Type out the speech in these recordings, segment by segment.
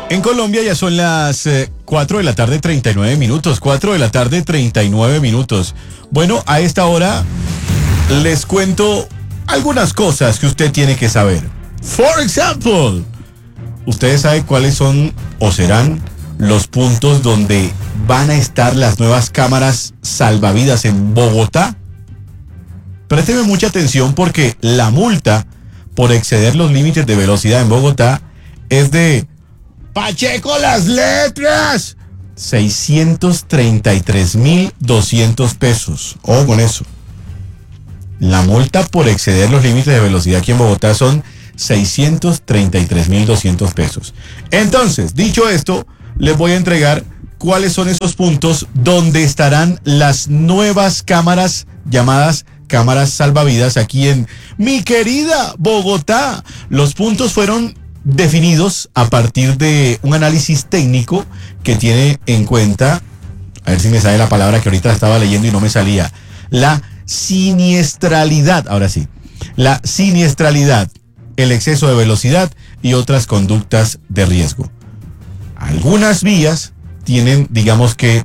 En Colombia ya son las 4 de la tarde, 39 minutos. 4 de la tarde, 39 minutos. Bueno, a esta hora les cuento algunas cosas que usted tiene que saber. For example, ¿ustedes saben cuáles son o serán los puntos donde van a estar las nuevas cámaras salvavidas en Bogotá? Présteme mucha atención porque la multa por exceder los límites de velocidad en Bogotá es de Pacheco las letras 633.200 pesos. Ojo con eso. La multa por exceder los límites de velocidad aquí en Bogotá son 633.200 pesos. Entonces, dicho esto, les voy a entregar cuáles son esos puntos donde estarán las nuevas cámaras llamadas cámaras salvavidas aquí en mi querida Bogotá. Los puntos fueron definidos a partir de un análisis técnico que tiene en cuenta, a ver si me sale la palabra que ahorita estaba leyendo y no me salía, la siniestralidad, ahora sí, la siniestralidad, el exceso de velocidad y otras conductas de riesgo. Algunas vías tienen, digamos que,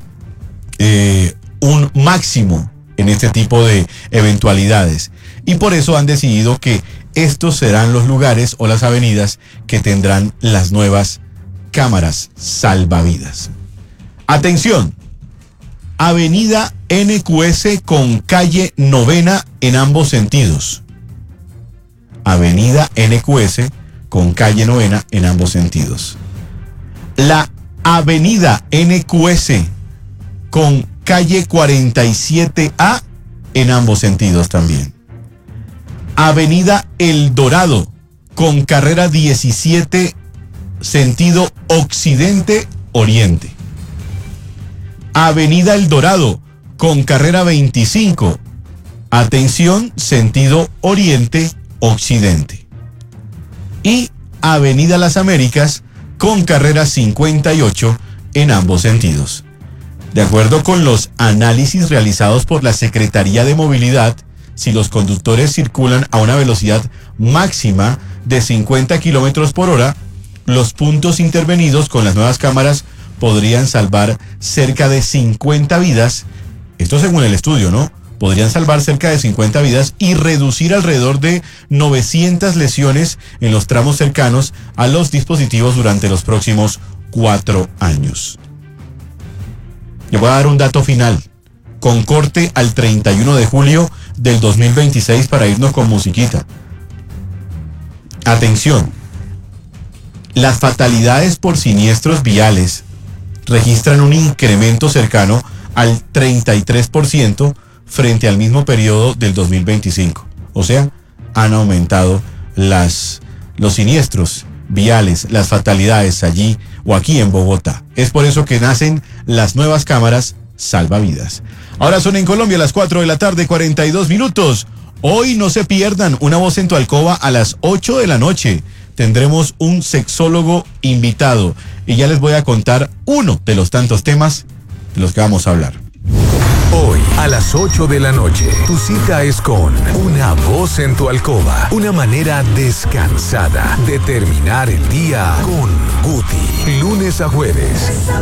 un máximo en este tipo de eventualidades y por eso han decidido que estos serán los lugares o las avenidas que tendrán las nuevas cámaras salvavidas. Atención, Avenida NQS con calle Novena en ambos sentidos. Avenida NQS con calle Novena en ambos sentidos. La Avenida NQS con calle 47A en ambos sentidos también. Avenida El Dorado con carrera 17 sentido occidente-oriente. Avenida El Dorado con carrera 25, atención, sentido oriente-occidente. Y Avenida Las Américas con carrera 58 en ambos sentidos. De acuerdo con los análisis realizados por la Secretaría de Movilidad, si los conductores circulan a una velocidad máxima de 50 kilómetros por hora, los puntos intervenidos con las nuevas cámaras podrían salvar cerca de 50 vidas. Esto según el estudio, ¿no? Podrían salvar cerca de 50 vidas y reducir alrededor de 900 lesiones en los tramos cercanos a los dispositivos durante los próximos 4 años. Le voy a dar un dato final, con corte al 31 de julio del 2026 para irnos con musiquita. Atención, las fatalidades por siniestros viales registran un incremento cercano al 33% frente al mismo periodo del 2025. O sea, han aumentado los siniestros viales, las fatalidades allí o aquí en Bogotá. Es por eso que nacen las nuevas cámaras salvavidas. Ahora son en Colombia las 4 de la tarde, 42 minutos. Hoy no se pierdan Una Voz en tu Alcoba a las 8 de la noche. Tendremos un sexólogo invitado y ya les voy a contar uno de los tantos temas de los que vamos a hablar. Hoy, a las 8 de la noche, tu cita es con Una Voz en tu Alcoba. Una manera descansada de terminar el día con Guti. Lunes a jueves,